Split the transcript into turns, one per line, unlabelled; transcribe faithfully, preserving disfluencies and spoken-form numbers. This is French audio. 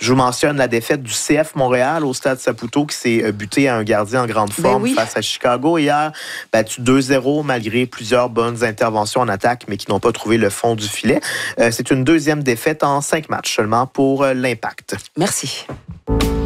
Je vous mentionne la défaite du C F Montréal au Stade Saputo qui s'est buté à un gardien en grande forme
ben oui.
face à Chicago hier. Battu deux zéro malgré plusieurs bonnes interventions en attaque, mais qui n'ont pas trouvé le fond du filet. Euh, c'est une deuxième défaite en cinq matchs seulement pour euh, l'Impact.
Merci.